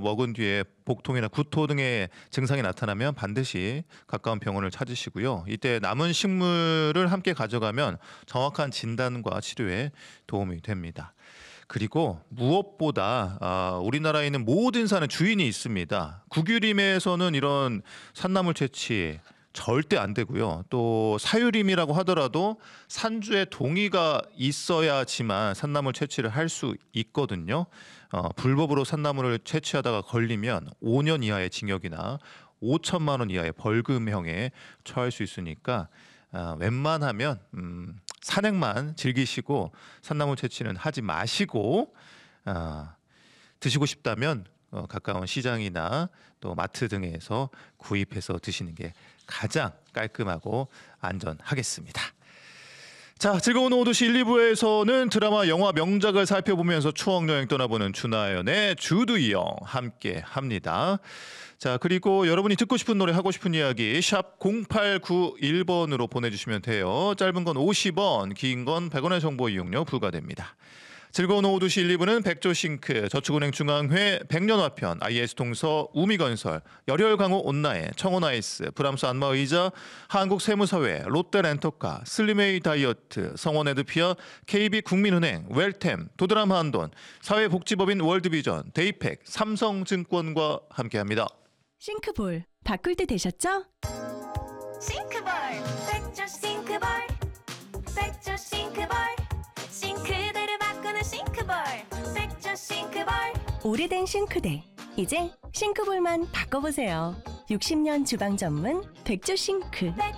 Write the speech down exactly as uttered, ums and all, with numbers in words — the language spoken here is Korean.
먹은 뒤에 복통이나 구토 등의 증상이 나타나면 반드시 가까운 병원을 찾으시고요. 이때 남은 식물을 함께 가져가면 정확한 진단과 치료에 도움이 됩니다. 그리고 무엇보다 아, 우리나라에 있는 모든 산에 주인이 있습니다. 국유림에서는 이런 산나물 채취 절대 안 되고요. 또 사유림이라고 하더라도 산주의 동의가 있어야지만 산나물 채취를 할 수 있거든요. 어, 불법으로 산나물을 채취하다가 걸리면 오 년 이하의 징역이나 오천만 원 이하의 벌금형에 처할 수 있으니까 아, 웬만하면 음, 산행만 즐기시고 산나물 채취는 하지 마시고 아, 드시고 싶다면 어, 가까운 시장이나 또 마트 등에서 구입해서 드시는 게 가장 깔끔하고 안전하겠습니다. 자, 즐거운 오두시 일, 이 부에서는 드라마, 영화 명작을 살펴보면서 추억여행 떠나보는 주나연의 주두이영 함께 합니다. 자, 그리고 여러분이 듣고 싶은 노래, 하고 싶은 이야기 샵 공팔구일 번으로 보내주시면 돼요. 짧은 건 오십 원, 긴 건 백 원의 정보 이용료 부과됩니다. 즐거운 오후 두 시 일, 이 부는 백조싱크, 저축은행 중앙회, 백년화편, 아이에스동서, 우미건설, 열혈강호 온나에, 청혼아이스, 브람스 안마의자, 한국세무사회, 롯데렌터카, 슬림웨이 다이어트, 성원에드피아, 케이비국민은행, 웰템, 도드람 한돈, 사회복지법인 월드비전, 데이팩, 삼성증권과 함께합니다. 싱크볼 바꿀 때 되셨죠? 싱크볼 백조 싱크볼 백조 싱크볼 싱크대를 바꾸는 싱크볼 백조 싱크볼 오래된 싱크대 이제 싱크볼만 바꿔보세요. 육십 년 주방 전문 백조 싱크.